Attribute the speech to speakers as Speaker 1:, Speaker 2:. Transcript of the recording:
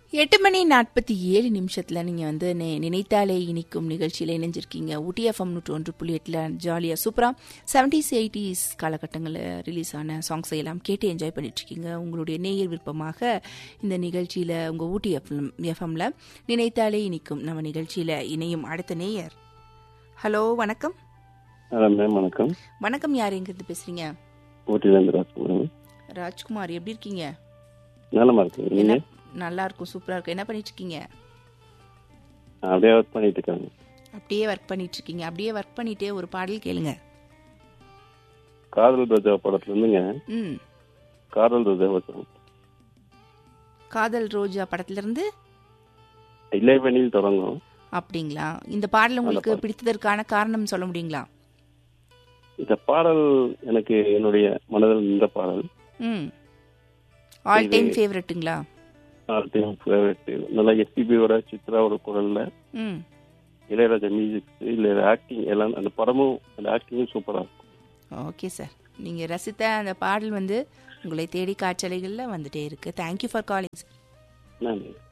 Speaker 1: 8:47 நீங்கள் நினைத்தாலே இனிக்கும் நிகழ்ச்சியில் இணைஞ்சிருக்கீங்க. ஊட்டி எஃப்எம் 101.8 ஜாலியாக சூப்பராக 70s 80s காலகட்டங்களில் ரிலீஸ் ஆன சாங்ஸை எல்லாம் கேட்டு என்ஜாய் பண்ணிட்டுருக்கீங்க. உங்களுடைய நேயர் விருப்பமாக இந்த நிகழ்ச்சியில் உங்கள் ஊட்டி எஃப்எம்ல நினைத்தாலே இனிக்கும் நம்ம நிகழ்ச்சியில் இணையும் அடுத்த நேயர். ஹலோ, வணக்கம்.
Speaker 2: வணக்கம்.
Speaker 1: வணக்கம், யார் எங்கிருந்து பேசுறீங்க? ராஜ்குமார், எப்படி இருக்கீங்க?
Speaker 2: நலமா இருக்கீங்க?
Speaker 1: நல்லா இருக்கும், சூப்பரா இருக்கும். என்ன பண்ணிட்டு இருக்கீங்க?
Speaker 2: அப்படியே ஒர்க் பண்ணிட்டு இருக்காங்க.
Speaker 1: அப்படியே ஒர்க் பண்ணிட்டே ஒரு பாடல் கேளுங்க.
Speaker 2: காதல் ரோஜா படத்துல இருந்துங்க. காதல் ரோஜா
Speaker 1: படத்துல இருந்து
Speaker 2: இளைவனில் தொடங்கும்.
Speaker 1: அப்படிங்களா? இந்த பாடல் உங்களுக்கு பிடித்ததற்கான காரணம் சொல்ல முடியுங்களா?
Speaker 2: இந்த பாடல் எனக்கு என்னுடைய மனதில் நின்ற பாடல்.
Speaker 1: All time ஃபேவரட்டுங்களா?
Speaker 2: நல்லா எஸ்பிபியோட சித்ராவோட குரல்ல இளையராஜா மியூசிக் இல்ல ஆக்டிங் எல்லாம், அந்த படமும் அந்த ஆக்டிங்கும் சூப்பரா இருக்கும்.
Speaker 1: ஓகே சார், நீங்க ரசித்த அந்த பாடல் உங்களை தேடி காற்றலைகள்ல வந்துட்டே இருக்கு. Thank you for calling.
Speaker 2: நன்றி.